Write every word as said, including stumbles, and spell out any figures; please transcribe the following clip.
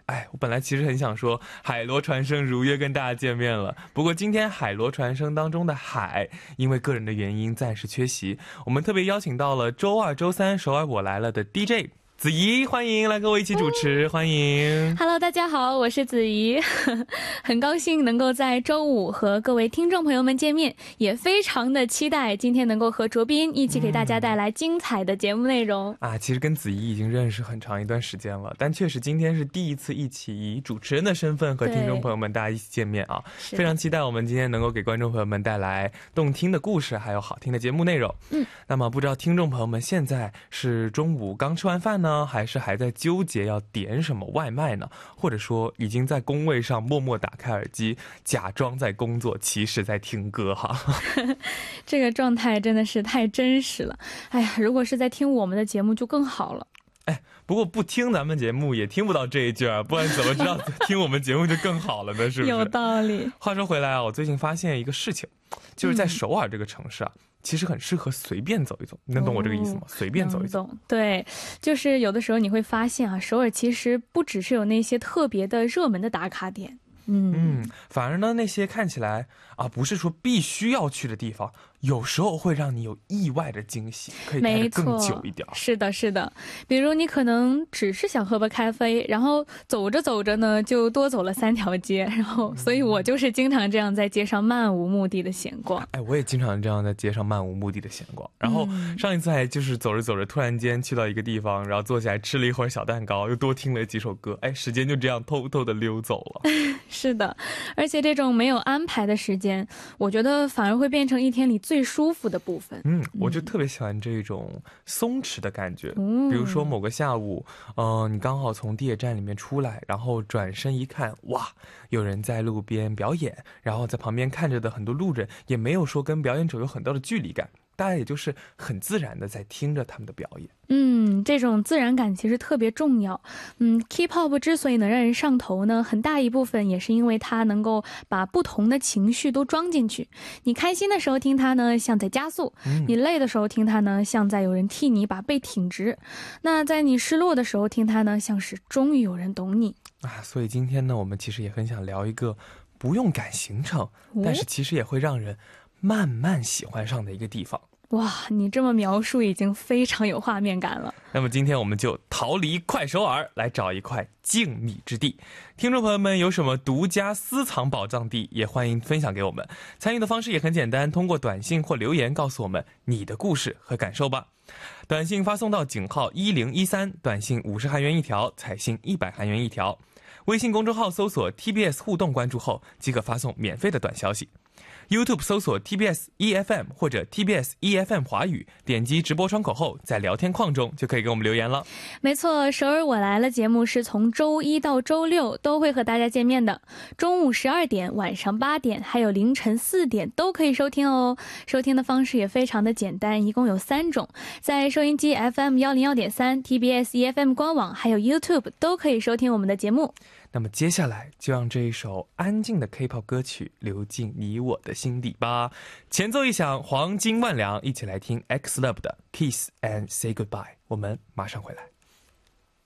哎，我本来其实很想说海螺传声如约跟大家见面了，不过今天海螺传声当中的海因为个人的原因暂时缺席，我们特别邀请到了周二周三首尔我来了的 D J子怡，欢迎来跟我一起主持，欢迎。 Hello， 大家好，我是子怡，很高兴能够在周五和各位听众朋友们见面，也非常的期待今天能够和卓斌一起给大家带来精彩的节目内容、 嗯、啊，其实跟子怡已经认识很长一段时间了，但确实今天是第一次一起以主持人的身份和听众朋友们大家一起见面啊，非常期待我们今天能够给观众朋友们带来动听的故事还有好听的节目内容。嗯，那么不知道听众朋友们现在是中午刚吃完饭呢，还是还在纠结要点什么外卖呢？或者说已经在工位上默默打开耳机，假装在工作，其实在听歌哈。 这个状态真的是太真实了。哎呀，如果是在听我们的节目就更好了。 哎，不过不听咱们节目也听不到这一句啊，不然怎么知道听我们节目就更好了呢？是不是？ 有道理。 话说回来啊，我最近发现一个事情，就是在首尔这个城市啊、嗯其实很适合随便走一走，你能懂我这个意思吗？哦、随便走一走。 对，就是有的时候你会发现啊，首尔其实不只是有那些特别的热门的打卡点，嗯嗯，反而呢那些看起来啊不是说必须要去的地方，有时候会让你有意外的惊喜，可以待得更久一点。 是的是的，比如你可能只是想喝杯咖啡，然后走着走着呢就多走了三条街，然后所以我就是经常这样在街上漫无目的的闲逛。 哎，我也经常这样在街上漫无目的的闲逛，然后上一次还就是走着走着突然间去到一个地方，然后坐下来吃了一会儿小蛋糕，又多听了几首歌，哎，时间就这样偷偷的溜走了。 是的，而且这种没有安排的时间，我觉得反而会变成一天里最舒服的部分。 嗯，我就特别喜欢这种松弛的感觉、嗯、比如说某个下午呃，你刚好从地铁站里面出来，然后转身一看，哇，有人在路边表演，然后在旁边看着的很多路人也没有说跟表演者有很大的距离感，大家也就是很自然的在听着他们的表演。 嗯，这种自然感其实特别重要。嗯 K-pop 之所以能让人上头呢，很大一部分也是因为它能够把不同的情绪都装进去。你开心的时候听它呢，像在加速、嗯、你累的时候听它呢，像在有人替你把背挺直，那在你失落的时候听它呢，像是终于有人懂你啊。所以今天呢，我们其实也很想聊一个不用赶行程、哦、但是其实也会让人慢慢喜欢上的一个地方。 哇，你这么描述已经非常有画面感了。 那么今天我们就逃离快首尔，来找一块静谧之地。听众朋友们有什么独家私藏宝藏地，也欢迎分享给我们。参与的方式也很简单，通过短信或留言告诉我们你的故事和感受吧。短信发送到井号一零一三，短信五十韩元一条，彩信一百韩元一条。微信公众号搜索 T B S 互动，关注后即可发送免费的短消息。YouTube 搜索 T B S E F M 或者 T B S E F M 华语，点击直播窗口后，在聊天框中就可以给我们留言了。 没错，首尔我来了节目是从周一到周六都会和大家见面的，中午十二点、晚上八点还有凌晨四点都可以收听哦。收听的方式也非常的简单，一共有三种，在收音机 F M 一零一点三、T B S E F M 官网还有 YouTube 都可以收听我们的节目。 那么接下来就让这一首安静的 K-pop 歌曲流进你我的心底吧。前奏一响，黄金万两，一起来听 X Love 的 Kiss and Say Goodbye。我们马上回来。